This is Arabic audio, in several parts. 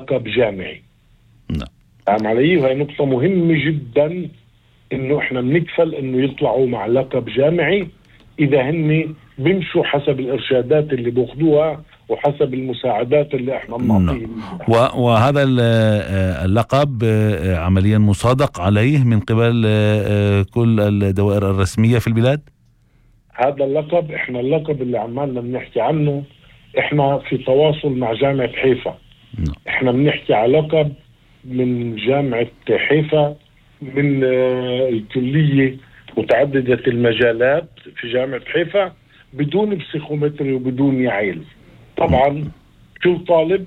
لقب جامعي. نعم. فاهم علي؟ وهي نقطة مهمة جدا، انه احنا بنكفل انه يطلعوا مع لقب جامعي اذا هن بيمشوا حسب الارشادات اللي بياخذوها وحسب المساعدات اللي احنا بنعطيهم. وهذا اللقب عمليا مصادق عليه من قبل كل الدوائر الرسمية في البلاد. هذا اللقب، احنا اللقب اللي عمالنا بنحكي عنه، احنا في تواصل مع جامعة حيفا. احنا بنحكي على لقب من جامعة حيفا، من الكلية متعددة المجالات في جامعة حيفا، بدون بسيكومتري وبدون يعيل. طبعا كل طالب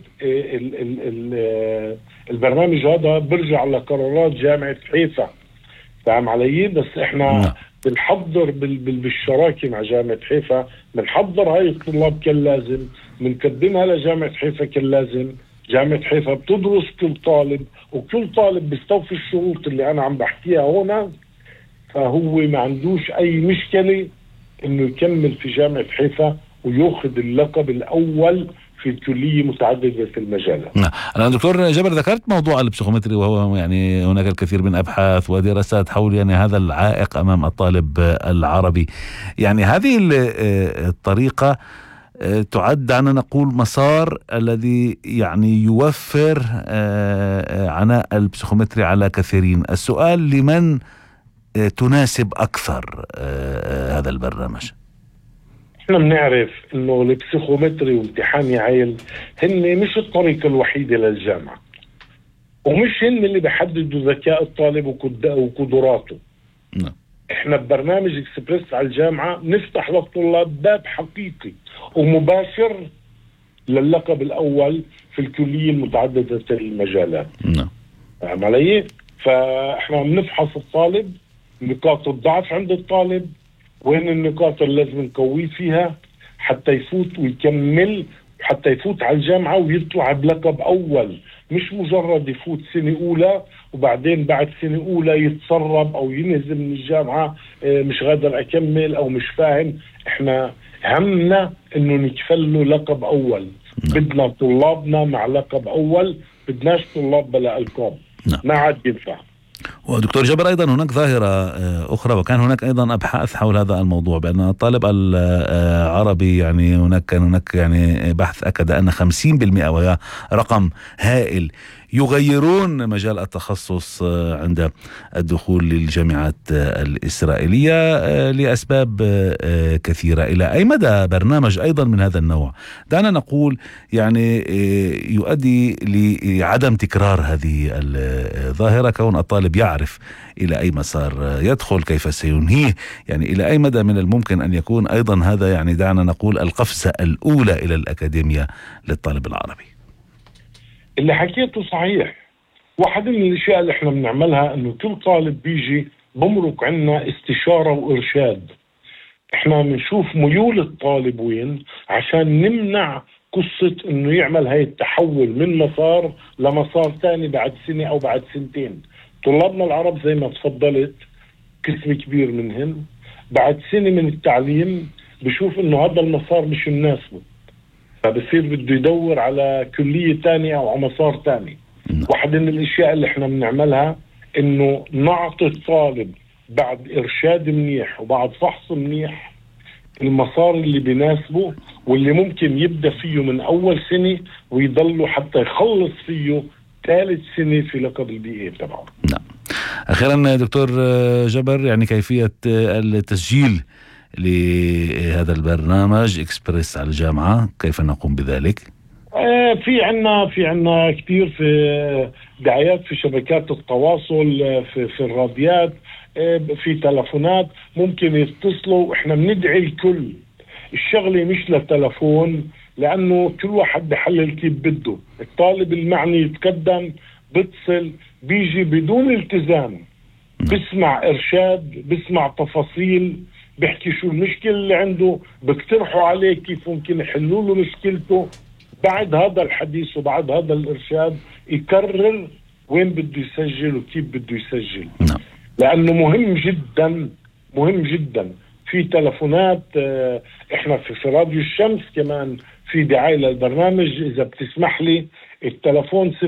البرنامج هذا برجع لقرارات جامعة حيفا. فاهم علي؟ بس احنا بنحضر بالشراكة مع جامعة حيفا، بنحضر هاي الطلاب كاللازم، بنقدمها لجامعة حيفا كاللازم. جامعة حيفا بتدرس كل طالب، وكل طالب بيستوفي الشروط اللي أنا عم بحكيها هنا، فهو ما عندوش أي مشكلة إنه يكمل في جامعة حيفا ويأخذ اللقب الأول في الكلية متعددة المجالات. أنا دكتور جابر ذكرت موضوع البسيكومتري، وهو يعني هناك الكثير من أبحاث ودراسات حول يعني هذا العائق أمام الطالب العربي. يعني هذه الطريقة تعد دعنا نقول مسار الذي يعني يوفر عناء البسيكومتري على كثيرين. السؤال: لمن تناسب أكثر هذا البرنامج؟ احنا بنعرف انه البسيكومتري وامتحان يعيل هن مش الطريقة الوحيدة للجامعة، ومش هن اللي بيحددوا ذكاء الطالب وقدراته. احنا ببرنامج اكسبريس على الجامعة نفتح للطلاب باب حقيقي ومباشر للقب الأول في الكلية المتعددة المجالات. فاهم علي؟ فاحنا بنفحص الطالب، نقاط الضعف عند الطالب، وين النقاط اللي لازم نقويه فيها حتى يفوت ويكمل، حتى يفوت على الجامعة ويطلع بلقب أول، مش مجرد يفوت سنة أولى وبعدين بعد سنة أولى يتسرب أو ينهزم من الجامعة، مش قادر أكمل أو مش فاهم. إحنا همنا إنه نكفل له لقب أول. بدنا طلابنا مع لقب أول، بدناش طلاب بلا ألقاب. ما عاد ينفع. ودكتور جابر، أيضا هناك ظاهرة أخرى، وكان هناك أيضا أبحاث حول هذا الموضوع، بأن الطالب العربي يعني كان هناك يعني بحث أكد أن 50%، وهي رقم هائل، يغيرون مجال التخصص عند الدخول للجامعات الإسرائيلية لأسباب كثيرة. إلى أي مدى برنامج أيضا من هذا النوع، دعنا نقول يعني يؤدي لعدم تكرار هذه الظاهرة، كون الطالب يعرف إلى أي مسار يدخل، كيف سينهيه؟ يعني إلى أي مدى من الممكن أن يكون أيضا هذا يعني دعنا نقول القفزة الأولى إلى الأكاديمية للطالب العربي؟ اللي حكيته صحيح. واحد من الاشياء اللي احنا بنعملها انه كل طالب بيجي بمرق عنا استشارة وارشاد. احنا بنشوف ميول الطالب وين عشان نمنع قصة انه يعمل هاي التحول من مسار لمسار تاني بعد سنة او بعد سنتين. طلابنا العرب زي ما تفضلت قسم كبير منهم بعد سنة من التعليم بشوف انه هذا المسار مش مناسبه، فبصير بده يدور على كلية تانية أو على مسار تاني. واحدة من الأشياء اللي احنا بنعملها إنه نعطي الطالب بعد إرشاد منيح وبعد فحص منيح المسار اللي بيناسبه واللي ممكن يبدأ فيه من أول سنة ويضله حتى يخلص فيه ثالث سنة في لقب البي اي تبعه. نعم. أخيرا دكتور جبر، يعني كيفية التسجيل لهذا البرنامج إكسبريس على الجامعة، كيف نقوم بذلك؟ في عنا كثير في دعايات في شبكات التواصل، في الراديات، في تلفونات ممكن يتصلوا. احنا بندعي الكل. الشغلة مش للتلفون، لأنه كل واحد بحلل كيف بده. الطالب المعني يتقدم، بتصل، بيجي بدون التزام، بسمع إرشاد، بسمع تفاصيل، بيحكي شو المشكلة اللي عنده، بيقترحوا عليه كيف ممكن يحلوا له مشكلته. بعد هذا الحديث وبعد هذا الإرشاد يكرر وين بده يسجل وكيف بده يسجل. لأنه مهم جدا. في تلفونات، احنا في راديو الشمس كمان في دعاية للبرنامج. إذا بتسمح لي التلفون